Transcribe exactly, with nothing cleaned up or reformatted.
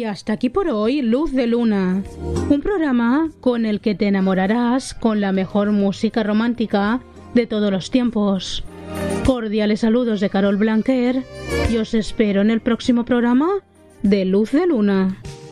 Y hasta aquí por hoy Luz de Luna, un programa con el que te enamorarás con la mejor música romántica de todos los tiempos. Cordiales saludos de Carol Blanquer y os espero en el próximo programa de Luz de Luna.